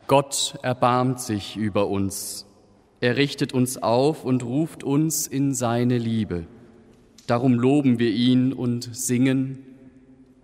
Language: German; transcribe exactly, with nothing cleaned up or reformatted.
Gott erbarmt sich über uns. Er richtet uns auf und ruft uns in seine Liebe. Darum loben wir ihn und singen: